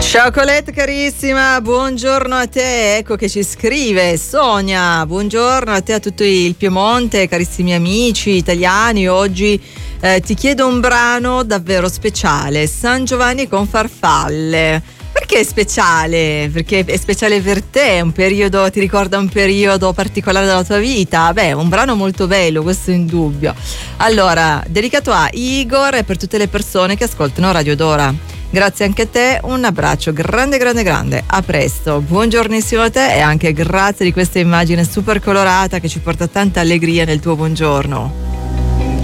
Ciao Colette carissima, buongiorno a te, ecco che ci scrive Sonia, buongiorno a te, a tutto il Piemonte, carissimi amici italiani. Oggi ti chiedo un brano davvero speciale, San Giovanni con farfalle. Perché è speciale? Perché è speciale per te, un periodo, ti ricorda un periodo particolare della tua vita? Beh, un brano molto bello, questo è indubbio. Allora, dedicato a Igor e per tutte le persone che ascoltano Radio Dora. Grazie anche a te, un abbraccio grande grande grande, a presto, buongiornissimo a te e anche grazie di questa immagine super colorata che ci porta tanta allegria nel tuo buongiorno.